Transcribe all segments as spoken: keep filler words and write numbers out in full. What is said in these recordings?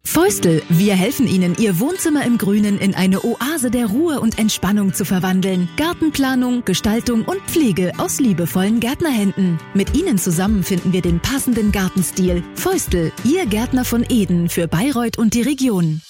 Feustel, wir helfen Ihnen, Ihr Wohnzimmer im Grünen in eine Oase der Ruhe und Entspannung zu verwandeln. Gartenplanung, Gestaltung und Pflege aus liebevollen Gärtnerhänden. Mit Ihnen zusammen finden wir den passenden Gartenstil. Feustel, Ihr Gärtner von Eden für Bayreuth und die Region.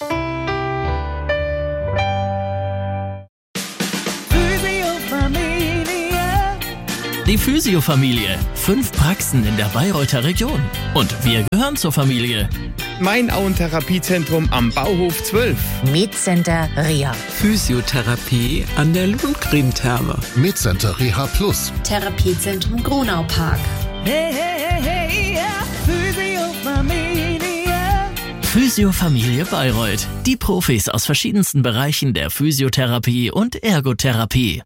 Die Physio-Familie. Fünf Praxen in der Bayreuther Region. Und wir gehören zur Familie. Main-Auen-Therapiezentrum am Bauhof zwölf. Medcenter Reha. Physiotherapie an der Lohngrin-Therme. Medcenter Reha Plus. Therapiezentrum Gronaupark. Hey, hey, hey, hey, yeah. Physio-Familie. Physio-Familie Bayreuth. Die Profis aus verschiedensten Bereichen der Physiotherapie und Ergotherapie.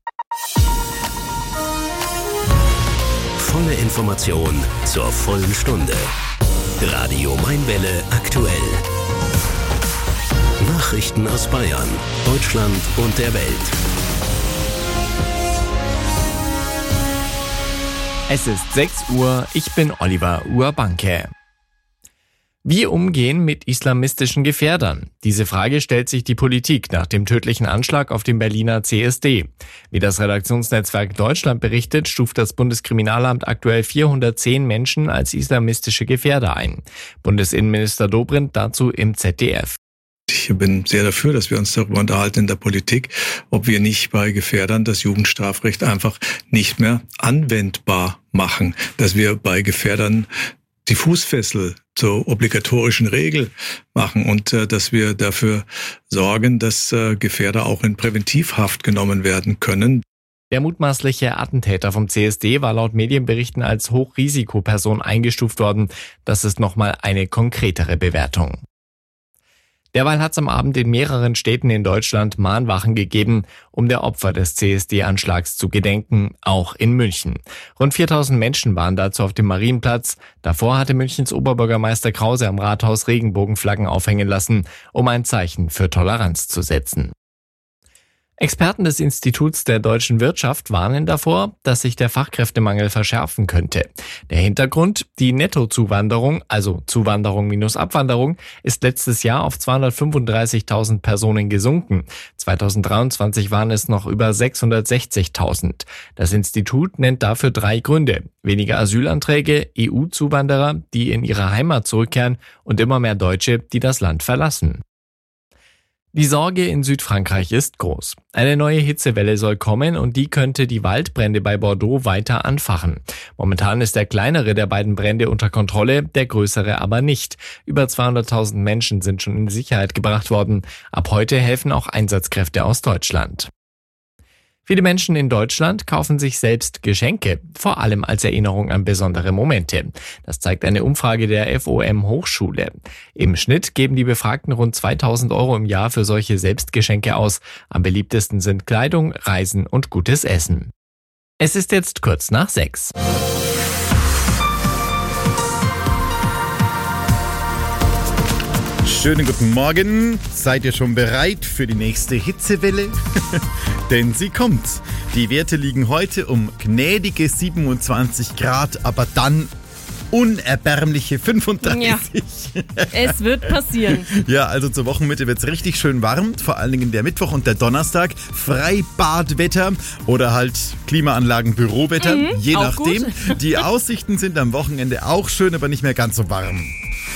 Volle Information zur vollen Stunde. Radio Mainwelle aktuell. Nachrichten aus Bayern, Deutschland und der Welt. Es ist sechs Uhr, ich bin Oliver Urbanke. Wie umgehen mit islamistischen Gefährdern? Diese Frage stellt sich die Politik nach dem tödlichen Anschlag auf dem Berliner C S D. Wie das Redaktionsnetzwerk Deutschland berichtet, stuft das Bundeskriminalamt aktuell vierhundertzehn Menschen als islamistische Gefährder ein. Bundesinnenminister Dobrindt dazu im Z D F. Ich bin sehr dafür, dass wir uns darüber unterhalten in der Politik, ob wir nicht bei Gefährdern das Jugendstrafrecht einfach nicht mehr anwendbar machen, dass wir bei Gefährdern die Fußfessel zur obligatorischen Regel machen und äh, dass wir dafür sorgen, dass äh, Gefährder auch in Präventivhaft genommen werden können. Der mutmaßliche Attentäter vom C S D war laut Medienberichten als Hochrisikoperson eingestuft worden. Das ist nochmal eine konkretere Bewertung. Derweil hat es am Abend in mehreren Städten in Deutschland Mahnwachen gegeben, um der Opfer des C S D-Anschlags zu gedenken, auch in München. Rund viertausend Menschen waren dazu auf dem Marienplatz. Davor hatte Münchens Oberbürgermeister Krause am Rathaus Regenbogenflaggen aufhängen lassen, um ein Zeichen für Toleranz zu setzen. Experten des Instituts der deutschen Wirtschaft warnen davor, dass sich der Fachkräftemangel verschärfen könnte. Der Hintergrund: Die Nettozuwanderung, also Zuwanderung minus Abwanderung, ist letztes Jahr auf zweihundertfünfunddreißigtausend Personen gesunken. zweitausenddreiundzwanzig waren es noch über sechshundertsechzigtausend. Das Institut nennt dafür drei Gründe: weniger Asylanträge, E U-Zuwanderer, die in ihre Heimat zurückkehren, und immer mehr Deutsche, die das Land verlassen. Die Sorge in Südfrankreich ist groß. Eine neue Hitzewelle soll kommen und die könnte die Waldbrände bei Bordeaux weiter anfachen. Momentan ist der kleinere der beiden Brände unter Kontrolle, der größere aber nicht. Über zweihunderttausend Menschen sind schon in Sicherheit gebracht worden. Ab heute helfen auch Einsatzkräfte aus Deutschland. Viele Menschen in Deutschland kaufen sich selbst Geschenke, vor allem als Erinnerung an besondere Momente. Das zeigt eine Umfrage der F O M Hochschule. Im Schnitt geben die Befragten rund zweitausend Euro im Jahr für solche Selbstgeschenke aus. Am beliebtesten sind Kleidung, Reisen und gutes Essen. Es ist jetzt kurz nach sechs. Schönen guten Morgen. Seid ihr schon bereit für die nächste Hitzewelle? Denn sie kommt. Die Werte liegen heute um gnädige siebenundzwanzig Grad, aber dann unerbärmliche fünfunddreißig. Ja, es wird passieren. Ja, also zur Wochenmitte wird es richtig schön warm. Vor allen Dingen der Mittwoch und der Donnerstag. Freibadwetter oder halt Klimaanlagen-Bürowetter. Mhm, je auch nachdem. gut. Die Aussichten sind am Wochenende auch schön, aber nicht mehr ganz so warm.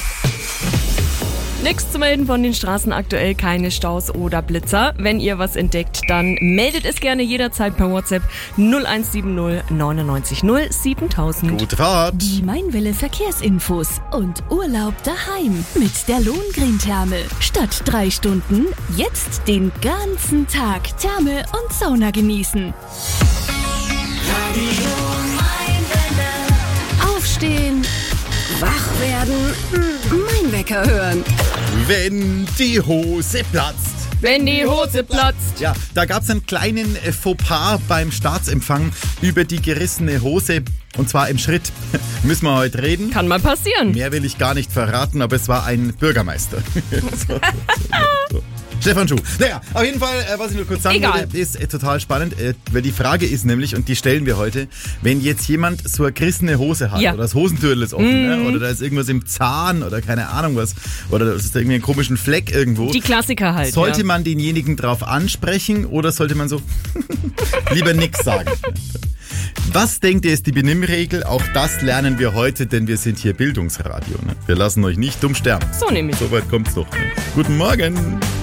Nichts zu melden von den Straßen aktuell, keine Staus oder Blitzer. Wenn ihr was entdeckt, dann meldet es gerne jederzeit per WhatsApp null eins sieben null neun neun null siebentausend. Gute Fahrt! Die Mainwelle Verkehrsinfos und Urlaub daheim mit der Lohngrin-Therme. Statt drei Stunden jetzt den ganzen Tag Therme und Sauna genießen. Radio Mainwelle. Aufstehen, wach werden, mein Wecker hören. Wenn die Hose platzt. Wenn die Hose platzt. Ja, da gab es einen kleinen Fauxpas beim Staatsempfang über die gerissene Hose. Und zwar im Schritt. Müssen wir heute reden. Kann mal passieren. Mehr will ich gar nicht verraten, aber es war ein Bürgermeister. Stefan Schuh. Naja, auf jeden Fall, äh, was ich nur kurz sagen Egal. wollte, ist äh, total spannend, äh, weil die Frage ist nämlich, und die stellen wir heute, wenn jetzt jemand so eine gerissene Hose hat, Ja. oder das Hosentürl ist offen, Mhm. ne, oder da ist irgendwas im Zahn oder keine Ahnung was, oder da ist irgendwie ein komischen Fleck irgendwo. Die Klassiker halt. Sollte ja. man denjenigen drauf ansprechen oder sollte man so lieber nix sagen? Was denkt ihr ist die Benimmregel? Auch das lernen wir heute, denn wir sind hier Bildungsradio. Ne? Wir lassen euch nicht dumm sterben. So nämlich. Soweit kommt's doch. Ne? Guten Morgen.